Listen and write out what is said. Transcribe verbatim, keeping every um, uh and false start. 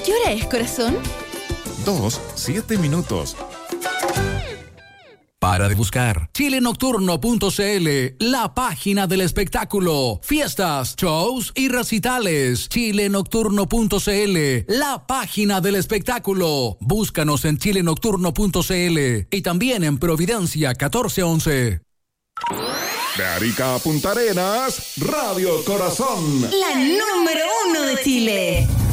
¿Qué hora es, corazón? Dos, siete minutos. Para de buscar chile nocturno punto c l, la página del espectáculo. Fiestas, shows y recitales. chile nocturno punto c l, la página del espectáculo. Búscanos en chile nocturno punto c l y también en Providencia catorce once. De Arica a Punta Arenas, Radio Corazón. La número uno de Chile.